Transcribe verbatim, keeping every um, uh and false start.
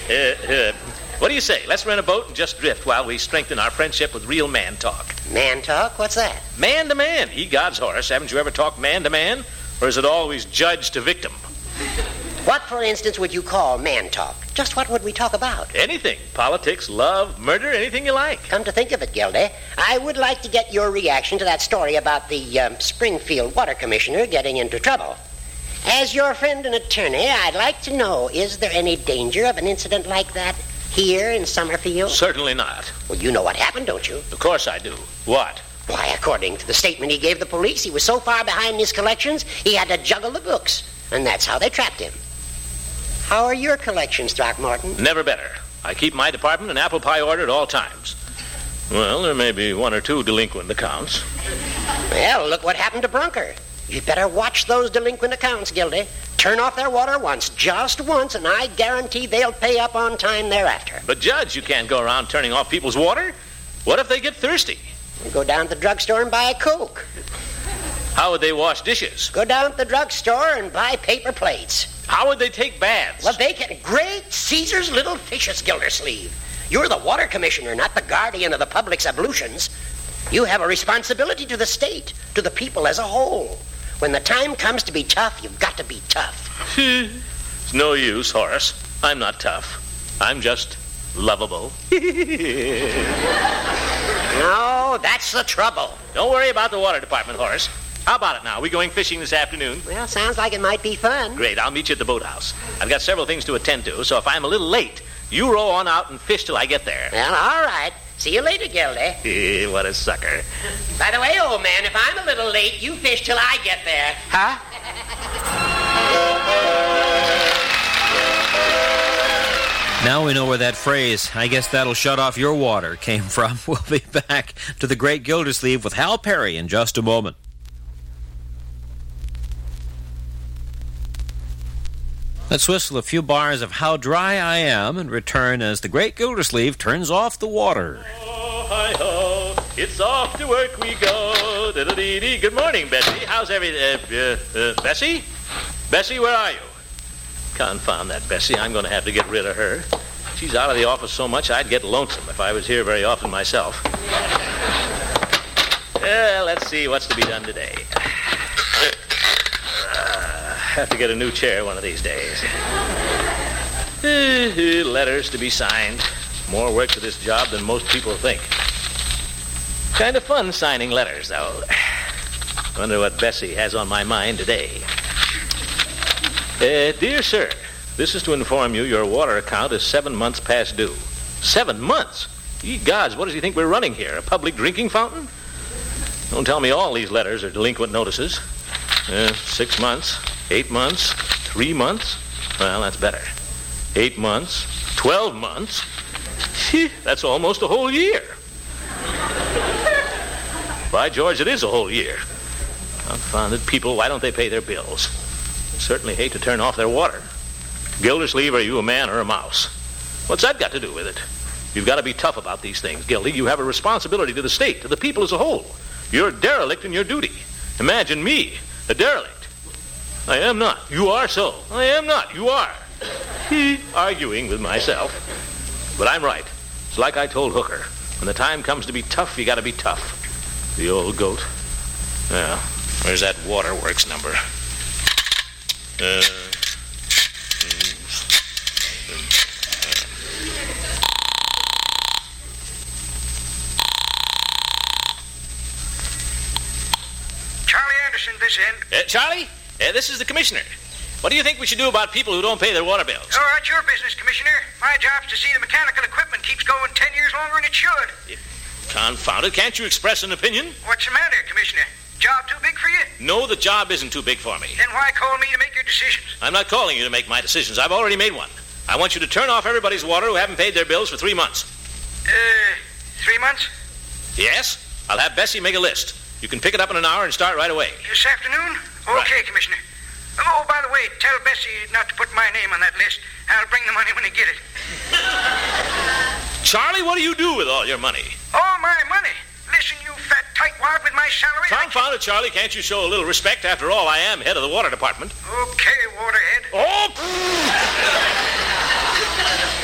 Uh, uh, what do you say? Let's rent a boat and just drift while we strengthen our friendship with real man talk. Man talk? What's that? Man to man. Ye gods, Horace. Haven't you ever talked man to man? Or is it always judge to victim? What, for instance, would you call man talk? Just what would we talk about? Anything. Politics, love, murder, anything you like. Come to think of it, Gildy, I would like to get your reaction to that story about the um, Springfield Water Commissioner getting into trouble. As your friend and attorney, I'd like to know, is there any danger of an incident like that here in Summerfield? Certainly not. Well, you know what happened, don't you? Of course I do. What? Why, according to the statement he gave the police, he was so far behind his collections, he had to juggle the books. And that's how they trapped him. How are your collections, Throckmorton? Never better. I keep my department in apple pie order at all times. Well, there may be one or two delinquent accounts. Well, look what happened to Brunker. You'd better watch those delinquent accounts, Gildy. Turn off their water once, just once, and I guarantee they'll pay up on time thereafter. But, Judge, you can't go around turning off people's water. What if they get thirsty? Go down to the drugstore and buy a Coke. How would they wash dishes? Go down to the drugstore and buy paper plates. How would they take baths? Well, they can. Great Caesar's little fishes, Gildersleeve. You're the water commissioner, not the guardian of the public's ablutions. You have a responsibility to the state, to the people as a whole. When the time comes to be tough, you've got to be tough. It's no use, Horace. I'm not tough. I'm just lovable. No, that's the trouble. Don't worry about the water department, Horace. How about it now? We going fishing this afternoon? Well, sounds like it might be fun. Great. I'll meet you at the boathouse. I've got several things to attend to, so if I'm a little late, you row on out and fish till I get there. Well, all right. See you later, Gildy. What a sucker. By the way, old man, if I'm a little late, you fish till I get there. Huh? Now we know where that phrase, "I guess that'll shut off your water," came from. We'll be back to the Great Gildersleeve with Hal Perry in just a moment. Let's whistle a few bars of How Dry I Am and return as the Great Gildersleeve turns off the water. Oh, hi-ho, it's off to work we go. Diddle-dee-dee. Good morning, Bessie. How's everything? Uh, uh, uh, Bessie? Bessie, where are you? Confound that Bessie. I'm going to have to get rid of her. She's out of the office so much I'd get lonesome if I was here very often myself. Well, let's see what's to be done today. Have to get a new chair one of these days. Letters to be signed. More work to this job than most people think. Kind of fun signing letters, though. Wonder what Bessie has on my mind today. Uh, dear sir, this is to inform you your water account is seven months past due. Seven months? Ye gods, what does he think we're running here? A public drinking fountain? Don't tell me all these letters are delinquent notices. Uh, six months. Eight months, three months. Well, that's better. Eight months, twelve months. That's almost a whole year. By George, it is a whole year. Confounded people, why don't they pay their bills? Certainly hate to turn off their water. Gildersleeve, are you a man or a mouse? What's that got to do with it? You've got to be tough about these things, Gildy. You have a responsibility to the state, to the people as a whole. You're derelict in your duty. Imagine me, a derelict. I am not. You are so. I am not. You are. Arguing with myself. But I'm right. It's like I told Hooker. When the time comes to be tough, you got to be tough. The old goat. Yeah. Where's that waterworks number? Uh... Charlie Anderson, this end. Uh, Charlie? Uh, this is the commissioner. What do you think we should do about people who don't pay their water bills? Oh, that's your business, Commissioner. My job's to see the mechanical equipment keeps going ten years longer than it should. Yeah. Confound it. Can't you express an opinion? What's the matter, Commissioner? Job too big for you? No, the job isn't too big for me. Then why call me to make your decisions? I'm not calling you to make my decisions. I've already made one. I want you to turn off everybody's water who haven't paid their bills for three months. Uh, three months? Yes? I'll have Bessie make a list. You can pick it up in an hour and start right away. This afternoon? Okay, Right. Commissioner. Oh, by the way, tell Bessie not to put my name on that list. I'll bring the money when I get it. Charlie, what do you do with all your money? Oh, my money. Listen, you fat tightwad with my salary. Confound it, Charlie. Can't you show a little respect? After all, I am head of the water department. Okay, Waterhead. Oh!